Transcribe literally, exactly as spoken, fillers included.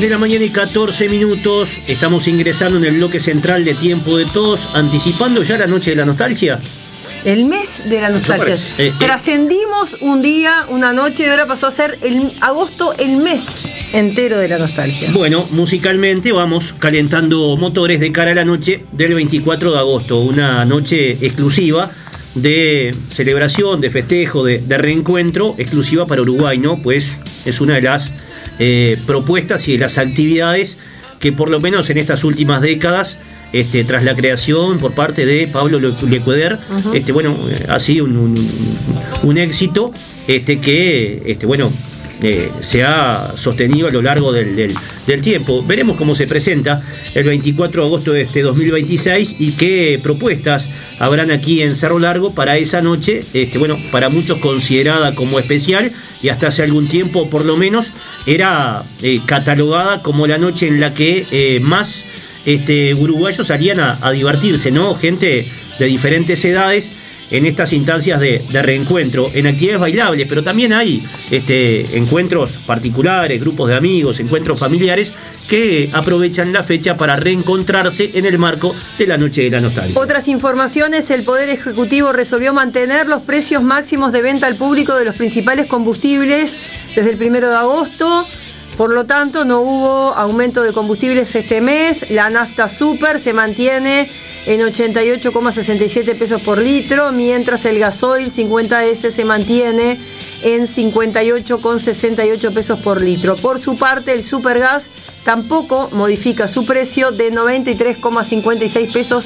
de la mañana y catorce minutos. Estamos ingresando en el bloque central de Tiempo de Todos, anticipando ya la noche de la nostalgia. El mes de la nostalgia. Eh, Trascendimos un día, una noche, y ahora pasó a ser el agosto el mes entero de la nostalgia. Bueno, musicalmente vamos calentando motores de cara a la noche del veinticuatro de agosto, una noche exclusiva de celebración, de festejo, de, de reencuentro, exclusiva para Uruguay, ¿no? Pues es una de las eh, propuestas y de las actividades que por lo menos en estas últimas décadas, este, tras la creación por parte de Pablo Lecueder, uh-huh. este, bueno, ha sido un, un, un éxito este, que, este, bueno, Eh, se ha sostenido a lo largo del, del, del tiempo. Veremos cómo se presenta el veinticuatro de agosto de este dos mil veintiséis y qué propuestas habrán aquí en Cerro Largo para esa noche, este, bueno, para muchos considerada como especial y hasta hace algún tiempo por lo menos era eh, catalogada como la noche en la que eh, más este, uruguayos salían a, a divertirse, ¿no? Gente de diferentes edades en estas instancias de, de reencuentro, en actividades bailables, pero también hay este, encuentros particulares, grupos de amigos, encuentros familiares que aprovechan la fecha para reencontrarse en el marco de la Noche de la Nostalgia. Otras informaciones: el Poder Ejecutivo resolvió mantener los precios máximos de venta al público de los principales combustibles desde el primero de agosto. Por lo tanto, no hubo aumento de combustibles este mes. La nafta super se mantiene en ochenta y ocho coma sesenta y siete pesos por litro, mientras el gasoil cincuenta ese se mantiene en cincuenta y ocho coma sesenta y ocho pesos por litro. Por su parte, el supergas tampoco modifica su precio de noventa y tres coma cincuenta y seis pesos